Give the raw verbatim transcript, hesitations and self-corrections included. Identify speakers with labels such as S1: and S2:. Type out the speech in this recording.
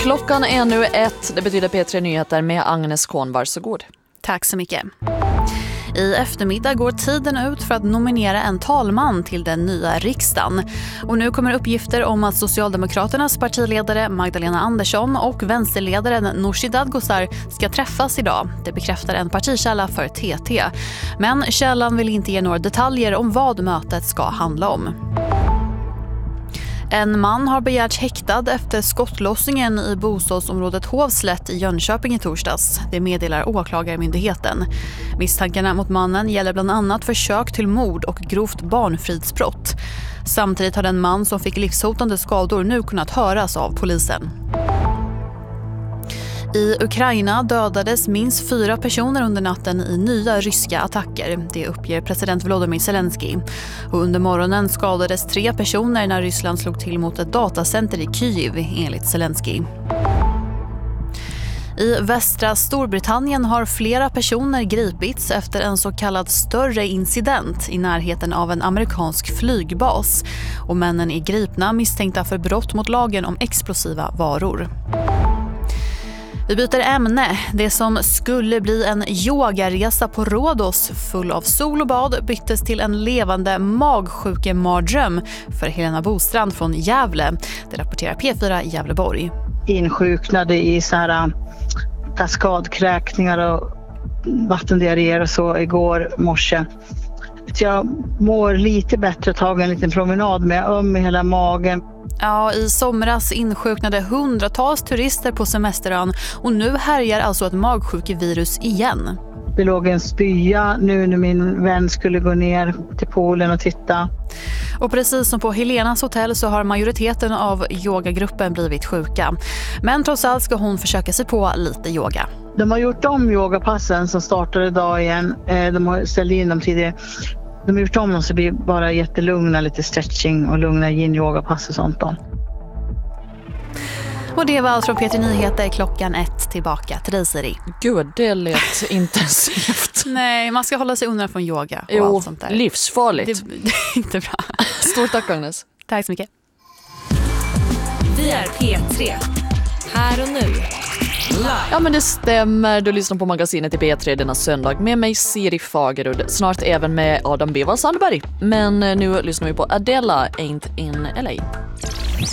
S1: Klockan är nu ett. Det betyder P tre Nyheter med Agnes Kohn. Varsågod.
S2: Tack så mycket. I eftermiddag går tiden ut för att nominera en talman till den nya riksdagen. Och nu kommer uppgifter om att Socialdemokraternas partiledare Magdalena Andersson och vänsterledaren Nooshi Dadgostar ska träffas idag. Det bekräftar en partikälla för T T. Men källan vill inte ge några detaljer om vad mötet ska handla om. En man har begärts häktad efter skottlossningen i bostadsområdet Hovslätt i Jönköping i torsdags. Det meddelar åklagarmyndigheten. Misstankarna mot mannen gäller bland annat försök till mord och grovt barnfridsbrott. Samtidigt har den man som fick livshotande skador nu kunnat höras av polisen. I Ukraina dödades minst fyra personer under natten i nya ryska attacker. Det uppger president Volodymyr Zelensky. Och under morgonen skadades tre personer när Ryssland slog till mot ett datacenter i Kyiv, enligt Zelensky. I västra Storbritannien har flera personer gripits efter en så kallad större incident i närheten av en amerikansk flygbas. Och männen är gripna misstänkta för brott mot lagen om explosiva varor. Vi byter ämne. Det som skulle bli en yogaresa på Rhodos full av sol och bad byttes till en levande magsjukemardröm för Helena Bostrand från Gävle. Det rapporterar P fyra i Gävleborg.
S3: Insjuknade i så här kaskadkräkningar och vattendiarréer och så igår morse. Jag mår lite bättre att ta en liten promenad med öm i hela magen.
S2: Ja, i somras insjuknade hundratals turister på semesterön och nu härjar alltså ett magsjukevirus igen.
S3: Det låg en spya nu när min vän skulle gå ner till poolen och titta.
S2: Och precis som på Helenas hotell så har majoriteten av yogagruppen blivit sjuka. Men trots allt ska hon försöka sig på lite yoga.
S3: De har gjort om yogapassen som startade idag igen. De har ställt in dem tidigare. De har gjort om dem så det blir bara jättelugna, lite stretching och lugna yin-yogapass och sånt då.
S2: Och det var allt från P tre Nyheter klockan ett. Tillbaka till dig, Siri.
S1: Gud, det lät intensivt.
S2: Nej, man ska hålla sig undan från yoga och
S1: jo,
S2: allt sånt där.
S1: livsfarligt.
S2: Det, det är inte bra.
S1: Stort tack, Agnes.
S2: Tack så mycket.
S4: Vi är P tre. Här och nu.
S1: Ja, men det stämmer. Du lyssnar på magasinet i P tre denna söndag med mig, Siri Fagerud. Snart även med Adam Beva Sandberg. Men nu lyssnar vi på Adela, Ain't in L A.